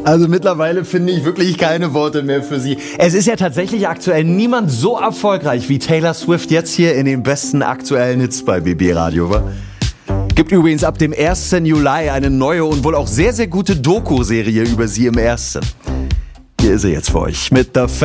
Also mittlerweile finde ich wirklich keine Worte mehr für sie. Es ist ja tatsächlich aktuell niemand so erfolgreich wie Taylor Swift jetzt hier in den besten aktuellen Hits bei BB Radio, wa? Gibt übrigens ab dem 1. Juli eine neue und wohl auch sehr, sehr gute Doku-Serie über sie im Ersten. Hier ist sie jetzt für euch mit The